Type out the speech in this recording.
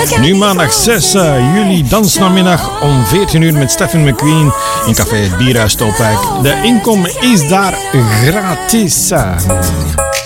Nu maandag 6 juli, dansnamiddag om 14 uur met Stephen McQueen in Café Het Bierhuis Tolwijk. De inkomen is daar gratis.